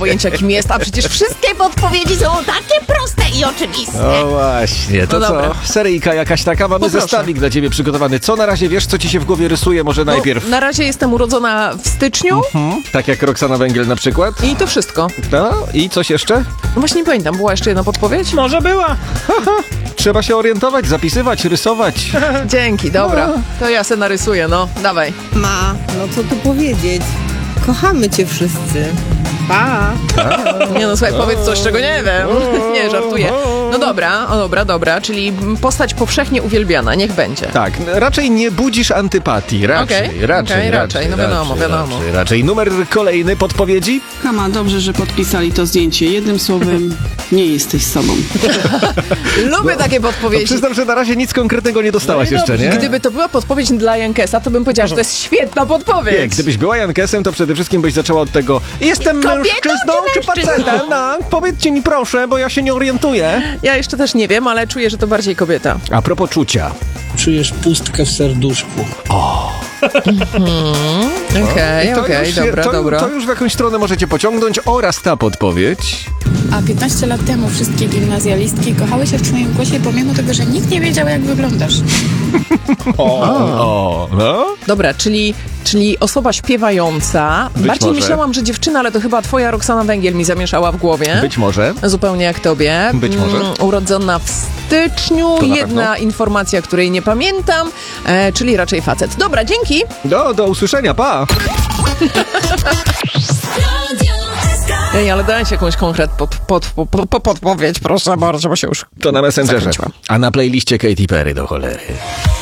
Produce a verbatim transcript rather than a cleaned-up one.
pojęcia, kim jest, a przecież wszystkie podpowiedzi są takie proste i oczywiste. No właśnie, to No co? dobra. Seryjka jakaś taka, mamy Poproszę. zestawik dla ciebie przygotowany. Co na razie wiesz, co ci się w głowie rysuje? Może No, najpierw... na razie jestem urodzona w styczniu Hmm? Tak jak Roxana Węgiel na przykład. i to wszystko. No i coś jeszcze? No właśnie nie pamiętam, była jeszcze jedna podpowiedź? Może była. Trzeba się orientować, zapisywać, rysować. Dzięki, dobra. To ja se narysuję, no. Dawaj. Ma, no co tu powiedzieć? Kochamy cię wszyscy. Pa! Nie no, słuchaj, powiedz coś, czego nie wiem. Nie, żartuję. No dobra, o dobra, dobra, czyli postać powszechnie uwielbiana, niech będzie. Tak, raczej nie budzisz antypatii, raczej, Okej, raczej, okej, raczej, no wiadomo, raczej, wiadomo. Raczej, raczej. Numer kolejny podpowiedzi? Kama, dobrze, że podpisali to zdjęcie. Jednym słowem, nie jesteś sobą. Lubię takie No, podpowiedzi. przyznam, że na razie nic konkretnego nie dostałaś jeszcze, nie? Gdyby to była podpowiedź dla Jankesa, to bym powiedziała, że to jest świetna Nie, podpowiedź. gdybyś była Jankesem, to przede wszystkim byś zaczęła od tego: jestem Kobietą mężczyzną czy czy facetem? No, powiedzcie mi proszę, bo ja się nie orientuję. Ja jeszcze też nie wiem, ale czuję, że to bardziej kobieta. A propos czucia. Czujesz pustkę w serduszku. Okej, I to okej, już, dobra, to, dobra. to już w jakąś stronę możecie pociągnąć. Oraz ta podpowiedź. A piętnaście lat temu wszystkie gimnazjalistki kochały się w twoim głosie, pomimo tego, że nikt nie wiedział, jak wyglądasz. O, o, no. Dobra, czyli, czyli osoba śpiewająca. Być Bardziej może. myślałam, że dziewczyna, ale to chyba twoja Roxana Węgiel mi zamieszała w głowie. Być może. Zupełnie jak tobie. Być może. Mm, urodzona w styczniu. To na Jedna pewno. informacja, której nie pamiętam, e, czyli raczej facet. Dobra, dzięki. Do, do usłyszenia, pa! Ej, ale dajcie jakąś konkret pod, pod, pod, pod, podpowiedź, proszę bardzo, bo się już To na Messengerze. zakręciłam. A na playliście Katy Perry do cholery.